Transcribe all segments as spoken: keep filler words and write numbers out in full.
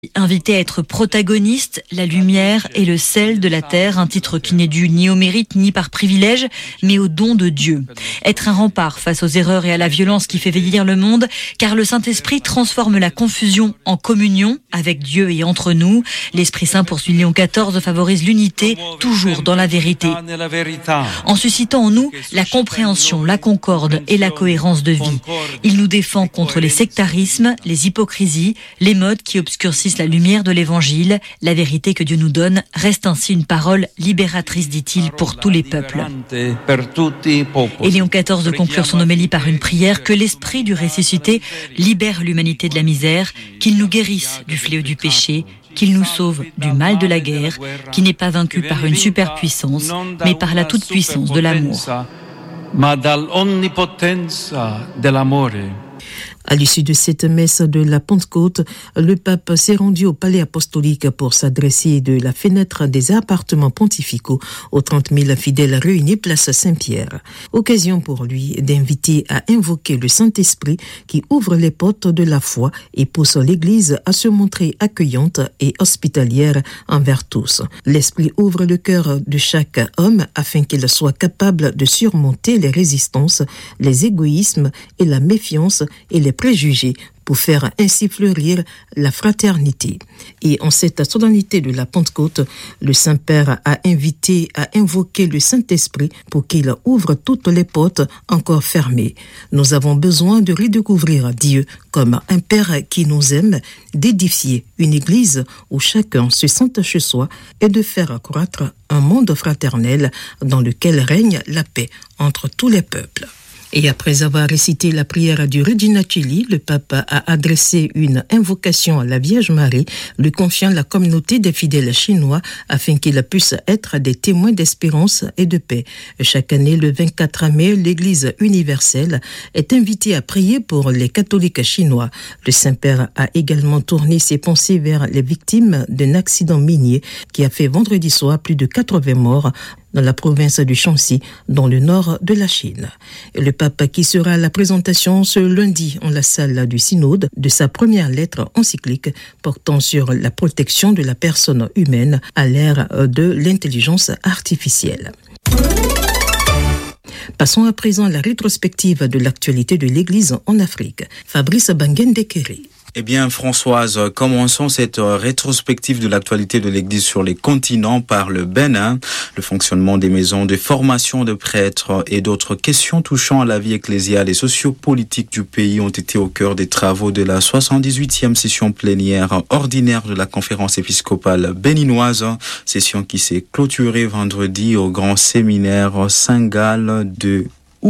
Invité à être protagoniste, la lumière et le sel de la terre, un titre qui n'est dû ni au mérite ni par privilège, mais au don de Dieu. Être un rempart face aux erreurs et à la violence qui fait vieillir le monde, car le Saint-Esprit transforme la confusion en communion avec Dieu et entre nous. L'Esprit Saint, poursuit Léon quatorze, favorise l'unité, toujours dans la vérité. En suscitant en nous la compréhension, la concorde et la cohérence de vie. Il nous défend contre les sectarismes, les hypocrisies, les modes qui obscurcissent la lumière de l'Évangile. La vérité que Dieu nous donne reste ainsi une parole libératrice, dit-il, pour tous les peuples. Et Léon quatorze de conclure son homélie par une prière: que l'Esprit du ressuscité libère l'humanité de la misère, qu'il nous guérisse du fléau du péché, qu'il nous sauve du mal de la guerre, qui n'est pas vaincu par une superpuissance, mais par la toute-puissance de l'amour. À l'issue de cette messe de la Pentecôte, le pape s'est rendu au palais apostolique pour s'adresser de la fenêtre des appartements pontificaux aux trente mille fidèles réunis place Saint-Pierre. Occasion pour lui d'inviter à invoquer le Saint-Esprit qui ouvre les portes de la foi et pousse l'Église à se montrer accueillante et hospitalière envers tous. L'Esprit ouvre le cœur de chaque homme afin qu'il soit capable de surmonter les résistances, les égoïsmes et la méfiance et les préjugés pour faire ainsi fleurir la fraternité. Et en cette solennité de la Pentecôte, le Saint-Père a invité à invoquer le Saint-Esprit pour qu'il ouvre toutes les portes encore fermées. Nous avons besoin de redécouvrir Dieu comme un Père qui nous aime, d'édifier une Église où chacun se sente chez soi et de faire croître un monde fraternel dans lequel règne la paix entre tous les peuples. Et après avoir récité la prière du Regina Coeli, le pape a adressé une invocation à la Vierge Marie, lui confiant la communauté des fidèles chinois afin qu'ils puissent être des témoins d'espérance et de paix. Chaque année, le vingt-quatre mai, l'Église universelle est invitée à prier pour les catholiques chinois. Le Saint-Père a également tourné ses pensées vers les victimes d'un accident minier qui a fait vendredi soir plus de quatre-vingts morts dans la province du Shanxi, dans le nord de la Chine. Et le pape qui sera à la présentation ce lundi en la salle du synode de sa première lettre encyclique portant sur la protection de la personne humaine à l'ère de l'intelligence artificielle. Passons à présent à la rétrospective de l'actualité de l'Église en Afrique. Fabrice Bangendekere. Eh bien, Françoise, commençons cette rétrospective de l'actualité de l'Église sur les continents par le Bénin. Le fonctionnement des maisons de formation de prêtres et d'autres questions touchant à la vie ecclésiale et sociopolitique du pays ont été au cœur des travaux de la soixante-dix-huitième session plénière ordinaire de la conférence épiscopale béninoise, session qui s'est clôturée vendredi au grand séminaire Saint-Gall de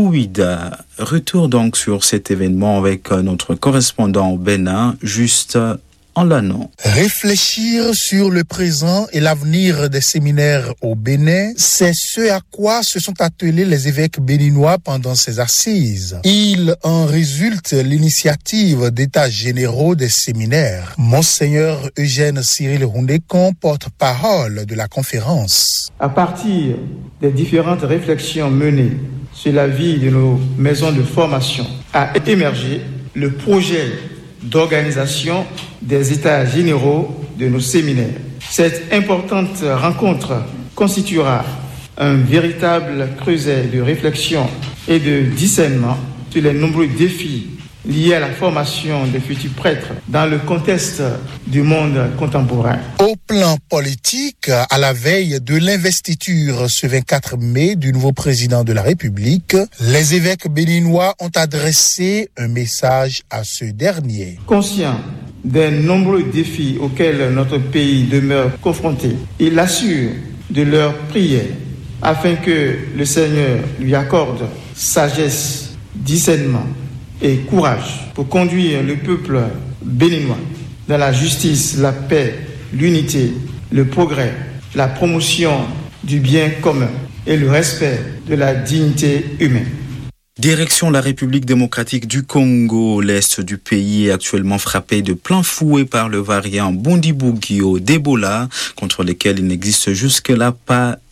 Ouida. Retour donc sur cet événement avec notre correspondant au Bénin, Juste Enlano. Réfléchir sur le présent et l'avenir des séminaires au Bénin, c'est ce à quoi se sont attelés les évêques béninois pendant ces assises. Il en résulte l'initiative d'états généraux des séminaires. Monseigneur Eugène Cyril Houndékon, porte-parole de la conférence. À partir des différentes réflexions menées sur la vie de nos maisons de formation, a émergé le projet d'organisation des états généraux de nos séminaires. Cette importante rencontre constituera un véritable creuset de réflexion et de discernement sur les nombreux défis liés à la formation des futurs prêtres dans le contexte du monde contemporain. Au plan politique, à la veille de l'investiture ce vingt-quatre mai du nouveau président de la République, les évêques béninois ont adressé un message à ce dernier. Conscient des nombreux défis auxquels notre pays demeure confronté, il assure de leur prière afin que le Seigneur lui accorde sagesse, discernement et courage pour conduire le peuple béninois dans la justice, la paix, l'unité, le progrès, la promotion du bien commun et le respect de la dignité humaine. Direction la République démocratique du Congo, l'est du pays est actuellement frappé de plein fouet par le variant Bundibugyo d'Ebola, contre lequel il n'existe jusque-là pas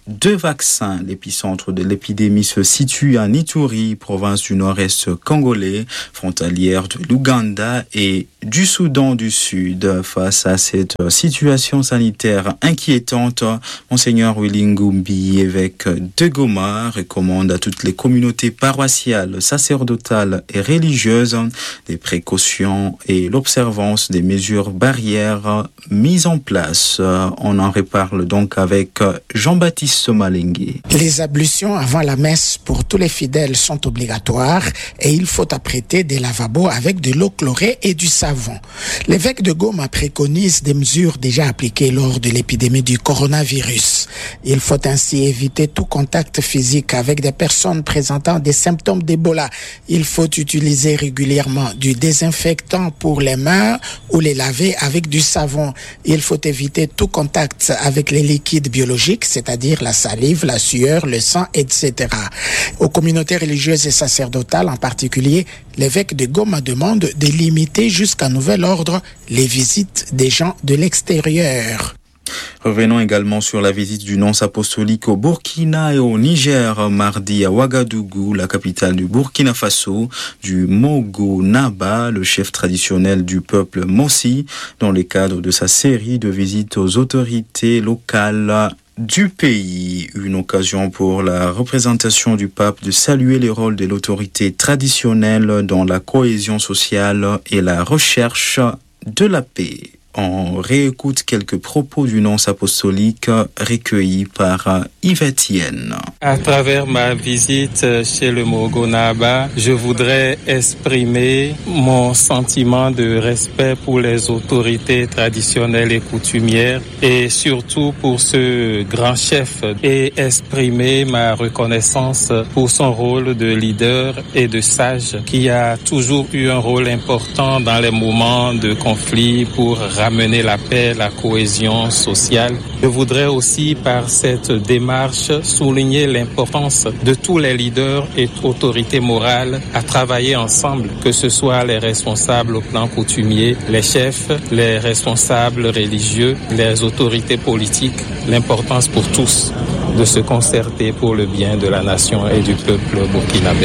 deux vaccins. L'épicentre de l'épidémie se situe à Ituri, province du nord-est congolais, frontalière de l'Ouganda et du Soudan du Sud. Face à cette situation sanitaire inquiétante, Monseigneur Willy Ngumbi, évêque de Goma, recommande à toutes les communautés paroissiales, sacerdotales et religieuses des précautions et l'observance des mesures barrières mises en place. On en reparle donc avec Jean-Baptiste Malengui. Les ablutions avant la messe pour tous les fidèles sont obligatoires et il faut apprêter des lavabos avec de l'eau chlorée et du savon. L'évêque de Goma préconise des mesures déjà appliquées lors de l'épidémie du coronavirus. Il faut ainsi éviter tout contact physique avec des personnes présentant des symptômes d'Ebola. Il faut utiliser régulièrement du désinfectant pour les mains ou les laver avec du savon. Il faut éviter tout contact avec les liquides biologiques, c'est-à-dire la salive, la sueur, le sang, et cetera. Aux communautés religieuses et sacerdotales en particulier, l'évêque de Goma demande de limiter jusqu'à nouvel ordre les visites des gens de l'extérieur. Revenons également sur la visite du nonce apostolique au Burkina et au Niger mardi à Ouagadougou, la capitale du Burkina Faso, du Mogo Naba, le chef traditionnel du peuple Mossi, dans le cadre de sa série de visites aux autorités locales du pays. Une occasion pour la représentation du pape de saluer le rôle de l'autorité traditionnelle dans la cohésion sociale et la recherche de la paix. On réécoute quelques propos du nonce apostolique recueillis par Yvette Yen. À travers ma visite chez le Mogo Naba, je voudrais exprimer mon sentiment de respect pour les autorités traditionnelles et coutumières et surtout pour ce grand chef et exprimer ma reconnaissance pour son rôle de leader et de sage qui a toujours eu un rôle important dans les moments de conflit pour ramener la paix, la cohésion sociale. Je voudrais aussi, par cette démarche, souligner l'importance de tous les leaders et autorités morales à travailler ensemble, que ce soit les responsables au plan coutumier, les chefs, les responsables religieux, les autorités politiques. L'importance pour tous de se concerter pour le bien de la nation et du peuple burkinabé.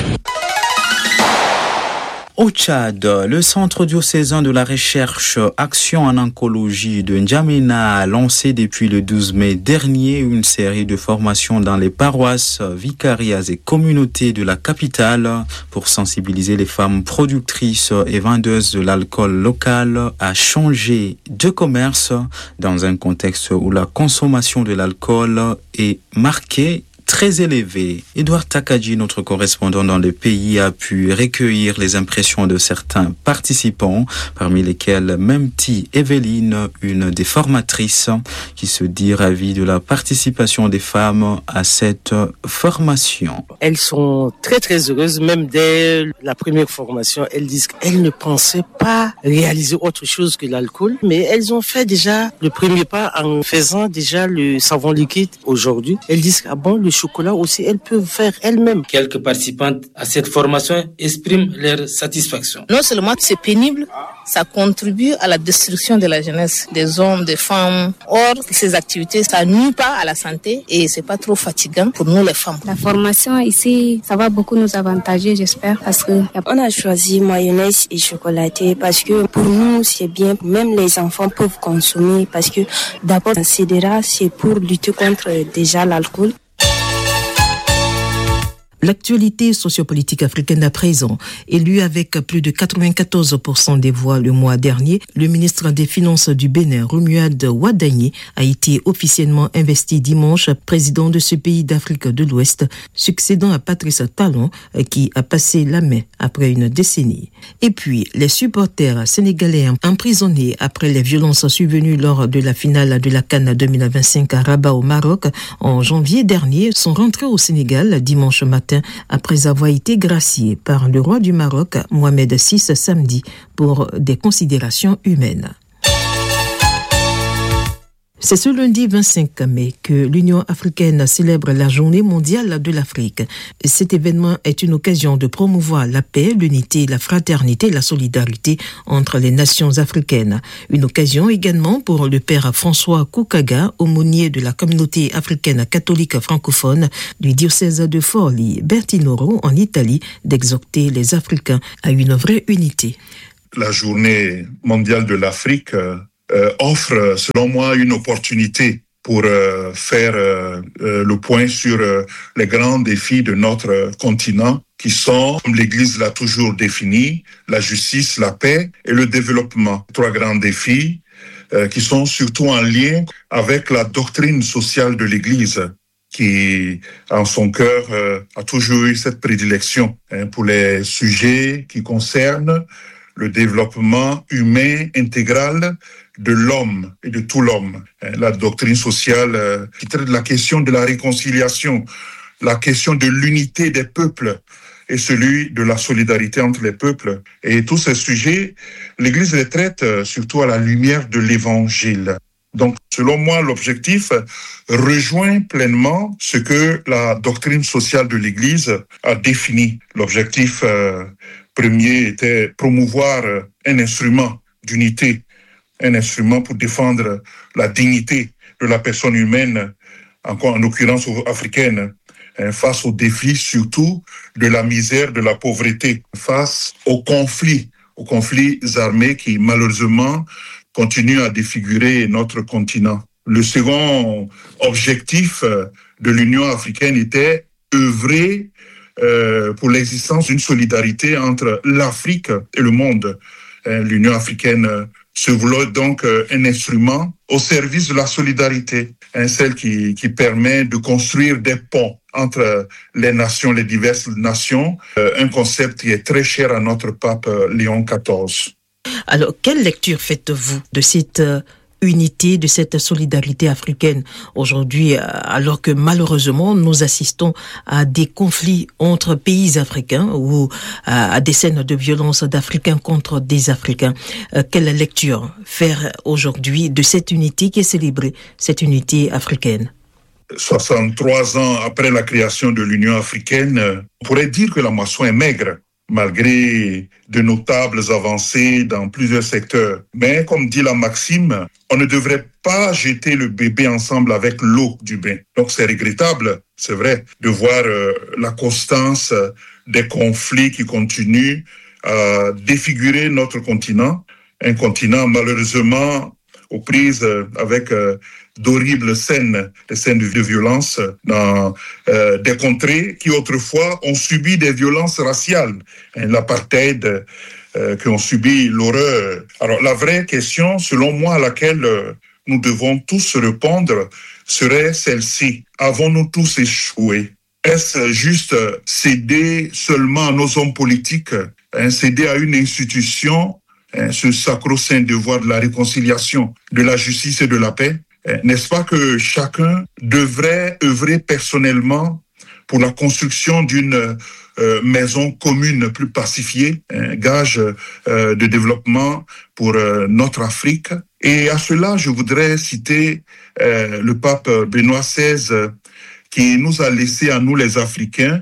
Au Tchad, le Centre diocésain de la recherche Action en oncologie de N'Djamena a lancé depuis le douze mai dernier une série de formations dans les paroisses, vicariats et communautés de la capitale pour sensibiliser les femmes productrices et vendeuses de l'alcool local à changer de commerce dans un contexte où la consommation de l'alcool est marquée très élevé. Edouard Takadji, notre correspondant dans le pays, a pu recueillir les impressions de certains participants, parmi lesquels Memti Evelyne, une des formatrices, qui se dit ravie de la participation des femmes à cette formation. Elles sont très très heureuses, même dès la première formation, elles disent qu'elles ne pensaient pas réaliser autre chose que l'alcool, mais elles ont fait déjà le premier pas en faisant déjà le savon liquide aujourd'hui. Elles disent que ah bon, le chocolat aussi, elles peuvent faire elles-mêmes. Quelques participantes à cette formation expriment leur satisfaction. Non seulement c'est pénible, ça contribue à la destruction de la jeunesse, des hommes, des femmes. Or, ces activités, ça nuit pas à la santé et c'est pas trop fatigant pour nous les femmes. La formation ici, ça va beaucoup nous avantager, j'espère, parce que on a choisi mayonnaise et chocolaté parce que pour nous c'est bien, même les enfants peuvent consommer parce que d'abord c'est déjà c'est pour lutter contre déjà l'alcool. L'actualité sociopolitique africaine à présent, élu avec plus de quatre-vingt-quatorze pour cent des voix le mois dernier, le ministre des Finances du Bénin, Romuald Wadagni, a été officiellement investi dimanche président de ce pays d'Afrique de l'Ouest, succédant à Patrice Talon, qui a passé la main après une décennie. Et puis, les supporters sénégalais emprisonnés après les violences survenues lors de la finale de la CAN deux mille vingt-cinq à Rabat au Maroc en janvier dernier sont rentrés au Sénégal dimanche matin après avoir été graciés par le roi du Maroc, Mohamed six, samedi, pour des considérations humaines. C'est ce lundi vingt-cinq mai que l'Union africaine célèbre la Journée mondiale de l'Afrique. Cet événement est une occasion de promouvoir la paix, l'unité, la fraternité et la solidarité entre les nations africaines. Une occasion également pour le père François Koukaga, aumônier de la communauté africaine catholique francophone du diocèse de Forlì, Bertinoro en Italie, d'exhorter les Africains à une vraie unité. La Journée mondiale de l'Afrique Euh, offre, selon moi, une opportunité pour euh, faire euh, euh, le point sur euh, les grands défis de notre euh, continent, qui sont, comme l'Église l'a toujours défini, la justice, la paix et le développement. Trois grands défis euh, qui sont surtout en lien avec la doctrine sociale de l'Église, qui, en son cœur, euh, a toujours eu cette prédilection hein, pour les sujets qui concernent le développement humain intégral de l'homme et de tout l'homme. La doctrine sociale euh, qui traite de la question de la réconciliation, la question de l'unité des peuples et celui de la solidarité entre les peuples. Et tous ces sujets, l'Église les traite euh, surtout à la lumière de l'Évangile. Donc, selon moi, l'objectif rejoint pleinement ce que la doctrine sociale de l'Église a défini. L'objectif euh, premier était promouvoir un instrument d'unité, un instrument pour défendre la dignité de la personne humaine, encore en l'occurrence africaine, hein, face aux défis surtout de la misère, de la pauvreté, face aux conflits, aux conflits armés qui malheureusement continuent à défigurer notre continent. Le second objectif de l'Union africaine était œuvrer euh, pour l'existence d'une solidarité entre l'Afrique et le monde. Hein, l'Union africaine se voulait donc un instrument au service de la solidarité, hein, celle qui, qui permet de construire des ponts entre les nations, les diverses nations, euh, un concept qui est très cher à notre pape Léon quatorze. Alors, quelle lecture faites-vous de cette euh, unité, de cette solidarité africaine aujourd'hui, euh, alors que malheureusement nous assistons à des conflits entre pays africains ou à, à des scènes de violence d'Africains contre des Africains? Euh, quelle lecture faire aujourd'hui de cette unité qui est célébrée, cette unité africaine? soixante-trois ans après la création de l'Union africaine, on pourrait dire que la moisson est maigre, malgré de notables avancées dans plusieurs secteurs. Mais comme dit la maxime, on ne devrait pas jeter le bébé ensemble avec l'eau du bain. Donc c'est regrettable, c'est vrai, de voir euh, la constance des conflits qui continuent à défigurer notre continent, un continent malheureusement aux prises avec euh, d'horribles scènes, des scènes de violence dans euh, des contrées qui autrefois ont subi des violences raciales, hein, l'apartheid, euh, qui ont subi l'horreur. Alors la vraie question, selon moi, à laquelle euh, nous devons tous répondre, serait celle-ci. Avons-nous tous échoué? Est-ce juste céder seulement à nos hommes politiques, hein, céder à une institution, hein, ce sacro-saint devoir de la réconciliation, de la justice et de la paix? N'est-ce pas que chacun devrait œuvrer personnellement pour la construction d'une euh, maison commune plus pacifiée, un gage euh, de développement pour euh, notre Afrique? Et à cela, je voudrais citer euh, le pape Benoît seize qui nous a laissé à nous les Africains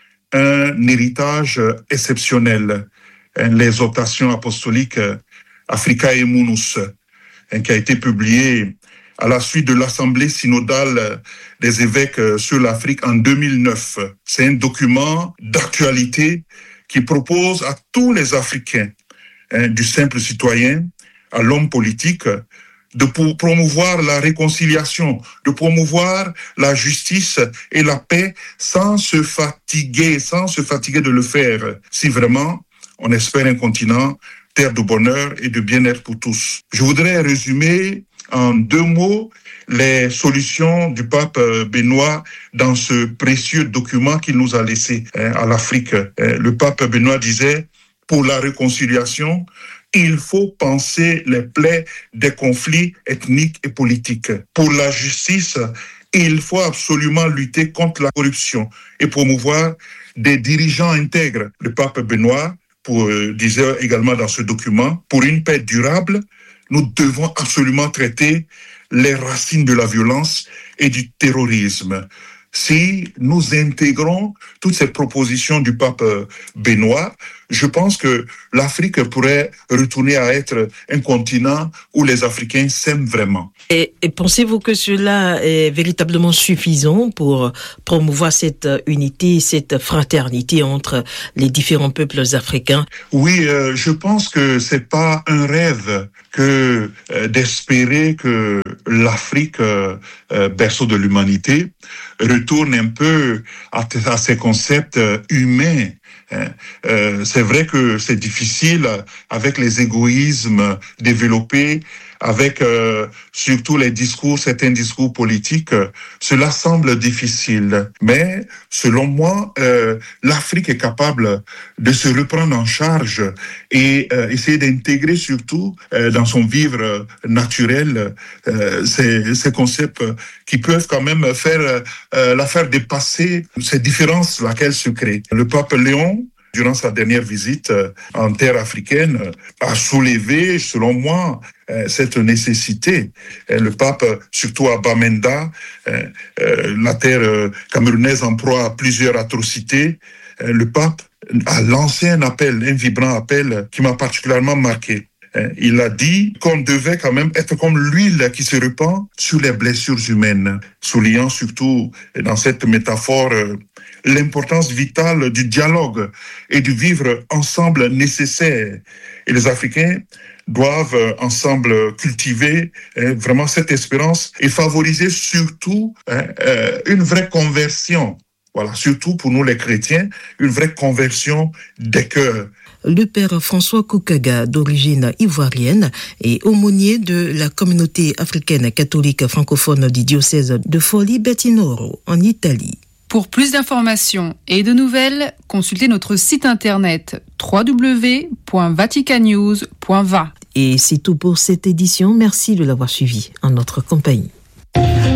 un héritage exceptionnel, hein, l'exhortation apostolique Africae Munus, hein, qui a été publiée à la suite de l'Assemblée synodale des évêques sur l'Afrique en deux mille neuf. C'est un document d'actualité qui propose à tous les Africains, hein, du simple citoyen à l'homme politique, de promouvoir la réconciliation, de promouvoir la justice et la paix sans se fatiguer, sans se fatiguer de le faire, si vraiment on espère un continent terre de bonheur et de bien-être pour tous. Je voudrais résumer en deux mots les solutions du pape Benoît dans ce précieux document qu'il nous a laissé, hein, à l'Afrique. Le pape Benoît disait, pour la réconciliation, il faut penser les plaies des conflits ethniques et politiques. Pour la justice, il faut absolument lutter contre la corruption et promouvoir des dirigeants intègres. Le pape Benoît pour, euh, disait également dans ce document, pour une paix durable, nous devons absolument traiter les racines de la violence et du terrorisme. Si nous intégrons toutes ces propositions du pape Benoît, je pense que l'Afrique pourrait retourner à être un continent où les Africains s'aiment vraiment. Et, et pensez-vous que cela est véritablement suffisant pour promouvoir cette unité, cette fraternité entre les différents peuples africains? Oui, euh, je pense que c'est pas un rêve que euh, d'espérer que l'Afrique, euh, euh, berceau de l'humanité, retourne un peu à, à ces concepts euh, humains. Euh, c'est vrai que c'est difficile avec les égoïsmes développés, avec euh, surtout les discours, certains discours politiques. Cela semble difficile, mais selon moi, euh, l'Afrique est capable de se reprendre en charge et euh, essayer d'intégrer surtout euh, dans son vivre naturel euh, ces, ces concepts qui peuvent quand même faire euh, la faire dépasser ces différences laquelle se créent. Le pape Léon, durant sa dernière visite en terre africaine, a soulevé, selon moi, cette nécessité. Le pape, surtout à Bamenda, la terre camerounaise en proie à plusieurs atrocités, le pape a lancé un appel, un vibrant appel qui m'a particulièrement marqué. Il a dit qu'on devait quand même être comme l'huile qui se répand sur les blessures humaines, soulignant surtout dans cette métaphore l'importance vitale du dialogue et du vivre ensemble nécessaire. Et les Africains doivent ensemble cultiver hein, vraiment cette espérance et favoriser surtout hein, euh, une vraie conversion. Voilà, surtout pour nous les chrétiens, une vraie conversion des cœurs. Le père François Koukaga, d'origine ivoirienne et aumônier de la communauté africaine catholique francophone du diocèse de Forlì-Bertinoro en Italie. Pour plus d'informations et de nouvelles, consultez notre site internet w w w point vatican news point v a. Et c'est tout pour cette édition. Merci de l'avoir suivi en notre compagnie.